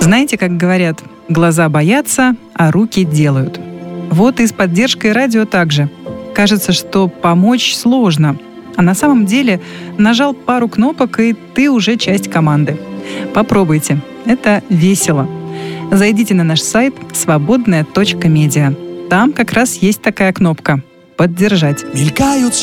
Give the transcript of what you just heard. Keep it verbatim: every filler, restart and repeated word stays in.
Знаете, как говорят, глаза боятся, а руки делают. Вот и с поддержкой радио также. Кажется, что помочь сложно, а на самом деле нажал пару кнопок, и ты уже часть команды. Попробуйте, это весело. Зайдите на наш сайт свободная точка медиа. Там как раз есть такая кнопка «Поддержать». Мелькают